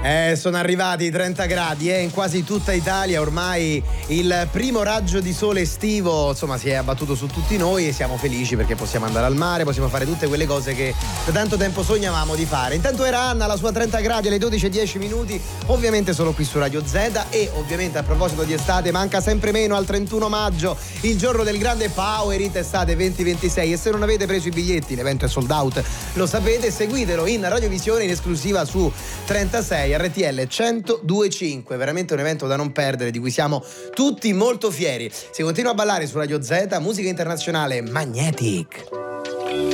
Sono arrivati i 30 gradi in quasi tutta Italia, ormai il primo raggio di sole estivo insomma si è abbattuto su tutti noi e siamo felici perché possiamo andare al mare, possiamo fare tutte quelle cose che da tanto tempo sognavamo di fare. Intanto era Anna, la sua 30 gradi alle 12:10 minuti, ovviamente solo qui su Radio Z. E ovviamente a proposito di estate, manca sempre meno al 31 maggio, il giorno del grande Power It Estate 2026, e se non avete preso i biglietti, l'evento è sold out, lo sapete, seguitelo in radiovisione in esclusiva su 36 RTL 102.5, veramente un evento da non perdere, di cui siamo tutti molto fieri. Si continua a ballare su Radio Z, musica internazionale Magnetic.